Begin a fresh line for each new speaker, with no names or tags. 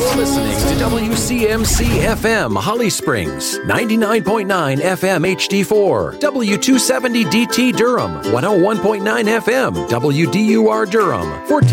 You're listening to WCMC FM Holly Springs, 99.9 FM HD4, W270 DT Durham, 101.9 FM WDUR Durham, 14